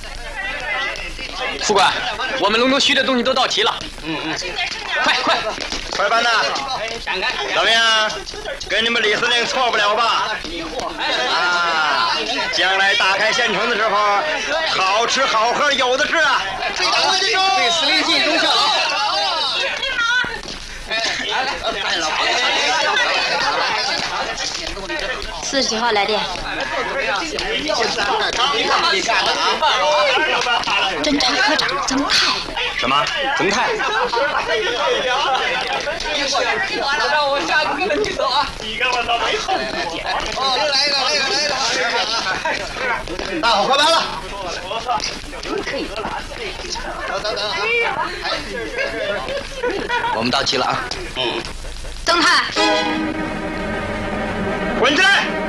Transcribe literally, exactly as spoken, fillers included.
副官，我们隆中需的东西都到齐了。嗯嗯，快快快办呐！怎么样？跟你们李司令错不了吧？啊！将来打开县城的时候，好吃好喝有的是啊！ 对司令尽忠孝劳。 四十几号来电。侦查科长曾泰。 什么？曾泰？ 让我下课了，你走啊！ 你干嘛倒霉？哦，来一个，来一个，来一个！大伙快来了！等等等啊！ 我们到齐了啊！ 嗯。 曾泰。 滚起来！